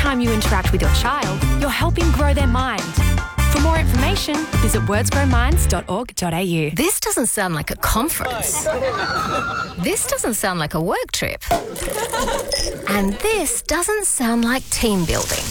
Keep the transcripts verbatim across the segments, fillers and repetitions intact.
time you interact with your child, you're helping grow their mind. For more information, visit words grow minds dot org dot a u. This doesn't sound like a conference. This doesn't sound like a work trip. And this doesn't sound like team building.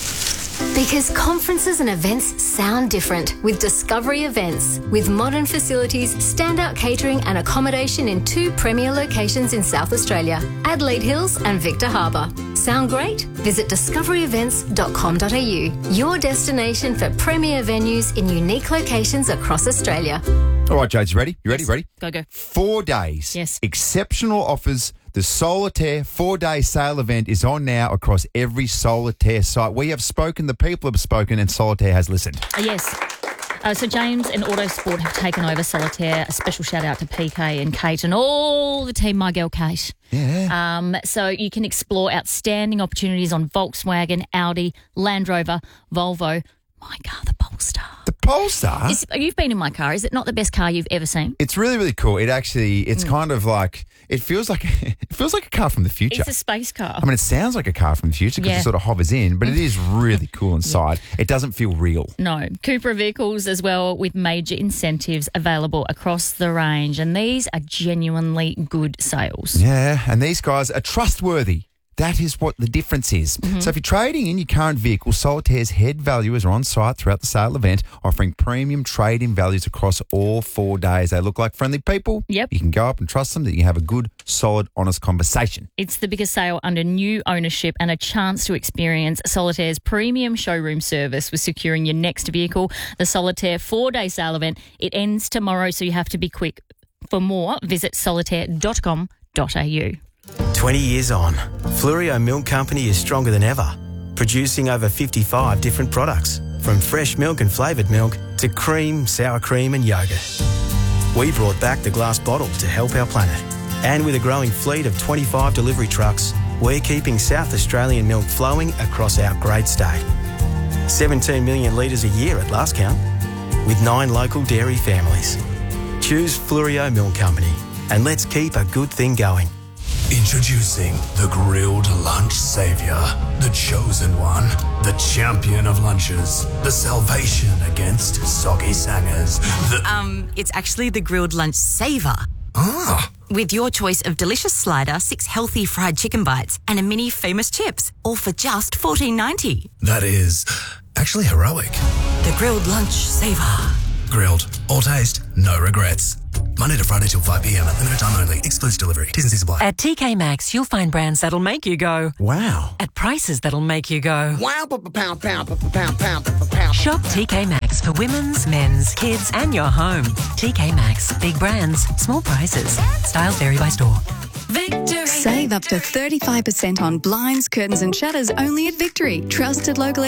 Because conferences and events sound different with Discovery Events. With modern facilities, standout catering and accommodation in two premier locations in South Australia, Adelaide Hills and Victor Harbour. Sound great? Visit discovery events dot com dot a u, your destination for premier venues in unique locations across Australia. All right, Jade, you ready? You ready? Yes. Ready? Go, go. Four days. Yes. Exceptional offers. The Solitaire four-day sale event is on now across every Solitaire site. We have spoken, the people have spoken, and Solitaire has listened. Uh, yes. Uh, so James and Autosport have taken over Solitaire. A special shout out to P K and Kate and all the team, my girl Kate. Yeah. Um, so you can explore outstanding opportunities on Volkswagen, Audi, Land Rover, Volvo. My car, the Polestar. The Polestar? Is, you've been in my car. Is it not the best car you've ever seen? It's really, really cool. It actually, it's Mm. kind of like, it feels like it feels like a car from the future. It's a space car. I mean, it sounds like a car from the future because Yeah. it sort of hovers in, but it is really cool inside. It doesn't feel real. No, Cupra vehicles as well with major incentives available across the range, and these are genuinely good sales. Yeah, and these guys are trustworthy. That is what the difference is. Mm-hmm. So if you're trading in your current vehicle, Solitaire's head valuers are on site throughout the sale event, offering premium trade-in values across all four days. They look like friendly people. Yep. You can go up and trust them, that you can have a good, solid, honest conversation. It's the biggest sale under new ownership and a chance to experience Solitaire's premium showroom service with securing your next vehicle. The Solitaire four-day sale event, it ends tomorrow, so you have to be quick. For more, visit solitaire dot com dot a u. twenty years on, Fluorio Milk Company is stronger than ever, producing over fifty-five different products, from fresh milk and flavoured milk to cream, sour cream and yoghurt. We brought back the glass bottle to help our planet. And with a growing fleet of twenty-five delivery trucks, we're keeping South Australian milk flowing across our great state. seventeen million litres a year at last count, with nine local dairy families. Choose Fluorio Milk Company and let's keep a good thing going. Introducing the Grilled Lunch Saviour, the chosen one, the champion of lunches, the salvation against soggy sangers. The Um, it's actually the Grilled Lunch Saver. ah, With your choice of delicious slider, six healthy fried chicken bites, and a mini famous chips, all for just fourteen ninety. that is actually heroic. The Grilled Lunch Saver. Grilled, all taste, no regrets. Monday to Friday till five p.m. at limited time only. Exclusive delivery. T's and C's apply. At T K Maxx, you'll find brands that'll make you go. Wow. At prices that'll make you go. Wow, pound, pound, pound, pound, pound, pound. Shop T K Maxx for women's, men's, kids, and your home. T K Maxx. Big brands, small prices. Styles vary by store. Victory. Save up to thirty-five percent on blinds, curtains, and shutters only at Victory. Trusted local